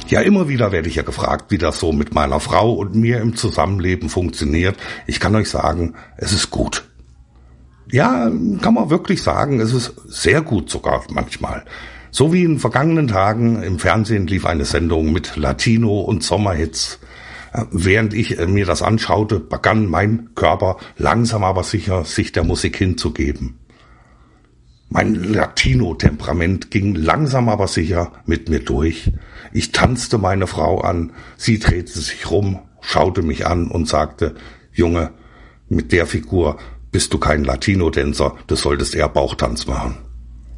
Ja, immer wieder werde ich ja gefragt, wie das so mit meiner Frau und mir im Zusammenleben funktioniert. Ich kann euch sagen, es ist gut. Ja, kann man wirklich sagen, es ist sehr gut sogar manchmal. So wie in vergangenen Tagen im Fernsehen lief eine Sendung mit Latino und Sommerhits. Während ich mir das anschaute, begann mein Körper langsam aber sicher sich der Musik hinzugeben. Mein Latino-Temperament ging langsam aber sicher mit mir durch. Ich tanzte meine Frau an, sie drehte sich rum, schaute mich an und sagte, Junge, mit der Figur bist du kein Latino-Tänzer, du solltest eher Bauchtanz machen.